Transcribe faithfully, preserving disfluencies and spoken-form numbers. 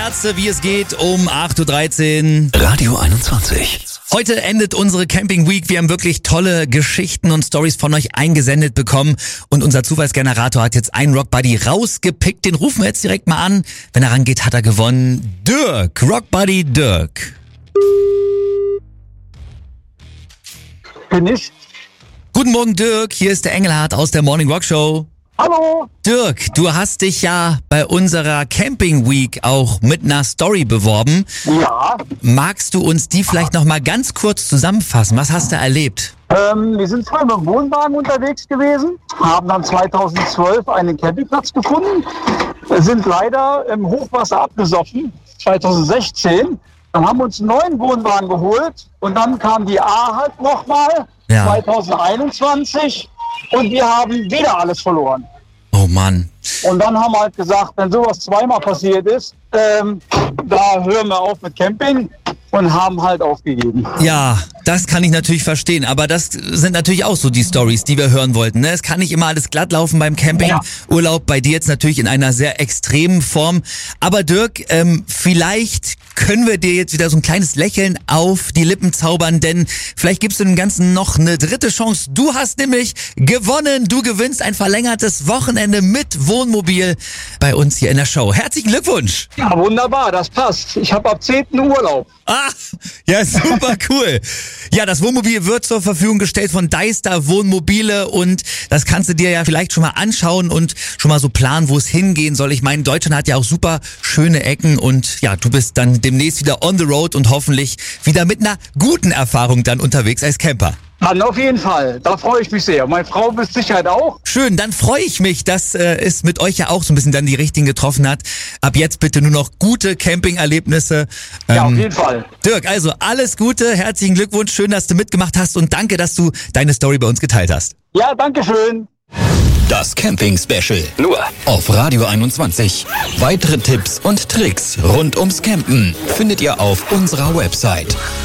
Ärzte, wie es geht, um acht Uhr dreizehn. Radio einundzwanzig. Heute endet unsere Camping Week. Wir haben wirklich tolle Geschichten und Stories von euch eingesendet bekommen. Und unser Zufallsgenerator hat jetzt einen Rockbuddy rausgepickt. Den rufen wir jetzt direkt mal an. Wenn er rangeht, hat er gewonnen. Dirk, Rockbuddy Dirk. Bin ich? Guten Morgen, Dirk. Hier ist der Engelhardt aus der Morning Rock Show. Hallo. Dirk, du hast dich ja bei unserer Camping Week auch mit einer Story beworben. Ja. Magst du uns die vielleicht noch mal ganz kurz zusammenfassen? Was hast du erlebt? Ähm, wir sind vorher mit dem Wohnwagen unterwegs gewesen, haben dann zweitausendzwölf einen Campingplatz gefunden, sind leider im Hochwasser abgesoffen, zweitausendsechzehn. Dann haben wir uns einen neuen Wohnwagen geholt und dann kam die A halt nochmal, Ja. zweitausendeinundzwanzig, und wir haben wieder alles verloren. Oh Mann. Und dann haben wir halt gesagt, wenn sowas zweimal passiert ist, ähm, da hören wir auf mit Camping und haben halt aufgegeben. Ja, das kann ich natürlich verstehen, aber das sind natürlich auch so die Stories, die wir hören wollten. Ne? Es kann nicht immer alles glatt laufen beim Campingurlaub, bei dir jetzt natürlich in einer sehr extremen Form. Aber Dirk, ähm, vielleicht können wir dir jetzt wieder so ein kleines Lächeln auf die Lippen zaubern, denn vielleicht gibst du dem Ganzen noch eine dritte Chance. Du hast nämlich gewonnen, du gewinnst ein verlängertes Wochenende mit Wohnmobil bei uns hier in der Show. Herzlichen Glückwunsch! Ja, wunderbar, das passt. Ich habe ab zehnten Urlaub. Ah, ja, super cool. Ja, das Wohnmobil wird zur Verfügung gestellt von Deister Wohnmobile und das kannst du dir ja vielleicht schon mal anschauen und schon mal so planen, wo es hingehen soll. Ich meine, Deutschland hat ja auch super schöne Ecken und ja, du bist dann demnächst wieder on the road und hoffentlich wieder mit einer guten Erfahrung dann unterwegs als Camper. Dann auf jeden Fall, da freue ich mich sehr. Meine Frau mit Sicherheit auch. Schön, dann freue ich mich, dass äh, es mit euch ja auch so ein bisschen dann die Richtigen getroffen hat. Ab jetzt bitte nur noch gute Camping-Erlebnisse. Ähm, Ja, auf jeden Fall. Dirk, also alles Gute, herzlichen Glückwunsch, schön, dass du mitgemacht hast und danke, dass du deine Story bei uns geteilt hast. Ja, danke schön. Das Camping-Special. Nur auf Radio einundzwanzig. Weitere Tipps und Tricks rund ums Campen findet ihr auf unserer Website.